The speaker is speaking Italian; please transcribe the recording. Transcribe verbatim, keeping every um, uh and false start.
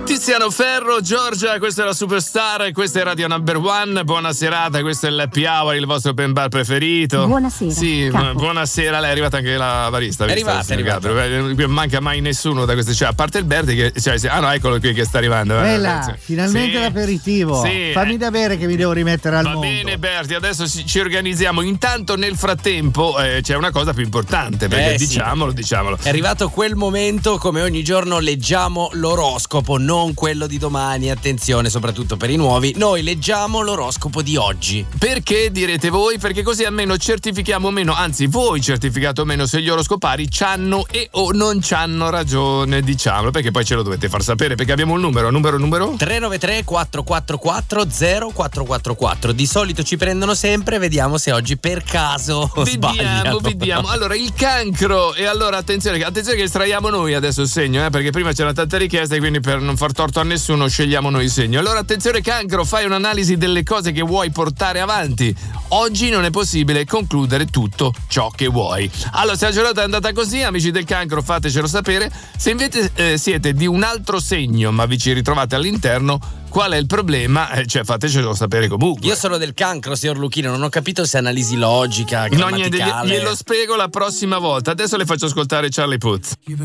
Tiziano Ferro, Giorgia, questa è la Superstar, questa è Radio Number One. Buona serata, questo è l'Happy Hour, il vostro open bar preferito. Buonasera. Sì, capo. buonasera. Lei è arrivata anche la barista. È visto, arrivata, è arrivata. Gabriele? manca mai nessuno da queste, cioè a parte il Berti che cioè, ah no, eccolo qui che sta arrivando. Bella, Sì. finalmente Sì. l'aperitivo. Sì. Fammi da bere che mi devo rimettere al Va mondo. bene Berti, adesso ci organizziamo. Intanto nel frattempo eh, c'è una cosa più importante, perché Eh, sì. diciamolo, diciamolo. È arrivato quel momento, come ogni giorno leggiamo l'oroscopo, non quello di domani, attenzione soprattutto per i nuovi, noi leggiamo l'oroscopo di oggi. Perché direte voi? Perché così almeno certifichiamo meno, anzi voi certificate meno se gli oroscopari c'hanno e o non c'hanno ragione, diciamolo, perché poi ce lo dovete far sapere, perché abbiamo un numero, numero, numero? tre nove tre quattro quattro quattro zero quattro quattro quattro. Di solito ci prendono sempre, vediamo se oggi per caso Vediamo, sbagliano. vediamo. Allora, il cancro, e allora attenzione, attenzione che estraiamo noi adesso il segno, eh, perché prima c'era tanta richiesta e quindi per non far torto a nessuno scegliamo noi il segno. Allora attenzione cancro, fai un'analisi delle cose che vuoi portare avanti. Oggi non è possibile concludere tutto ciò che vuoi. Allora, se la giornata è andata così, amici del cancro, fatecelo sapere. Se invece eh, siete di un altro segno ma vi ci ritrovate all'interno, qual è il problema? Eh, cioè fatecelo sapere comunque. Io sono del cancro, signor Luchino, non ho capito se è analisi logica, No, niente, grammaticale. glielo spiego la prossima volta. Adesso le faccio ascoltare Charlie Puth.